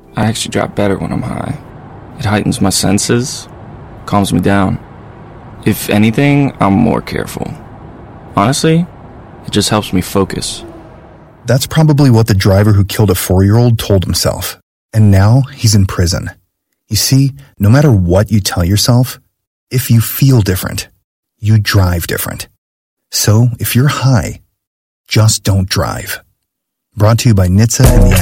I actually drive better when I'm high. It heightens my senses, calms me down. If anything, I'm more careful. Honestly, it just helps me focus. That's probably what the driver who killed a 4-year-old told himself. And now he's in prison. You see, no matter what you tell yourself, if you feel different, you drive different. So if you're high, just don't drive. Brought to you by NHTSA and the